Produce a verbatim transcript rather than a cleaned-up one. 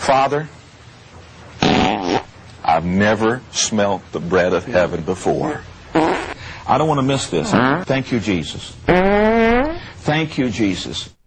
Father, I've never smelt the bread of heaven before. I don't want to miss this. Thank you, Jesus. Thank you, Jesus.